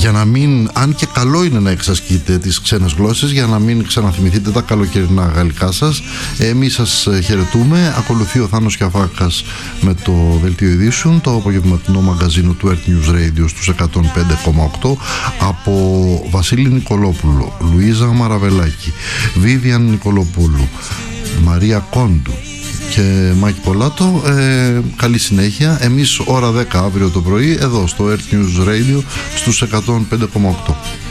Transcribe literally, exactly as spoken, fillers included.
για να μην, αν και καλό είναι να εξασκείτε τις ξένες γλώσσες, για να μην ξαναθυμηθείτε τα καλοκαιρινά γαλλικά σας, εμείς σας χαιρετούμε. Ακολουθεί ο Θάνος Κιαφάκας με το δελτίο ειδήσεων, το απογευματινό μαγκαζίνο του Earth News Radio στους εκατόν πέντε κόμμα οκτώ, από Βασίλη Νικολόπουλο, Λουίζα Μαραβελάκη, Βίβιαν Νικολοπούλου, Μαρία Κόντου και Μάκη Πολάτο. ε, καλή συνέχεια. Εμείς ώρα δέκα αύριο το πρωί εδώ στο Earth News Radio στους εκατόν πέντε κόμμα οκτώ.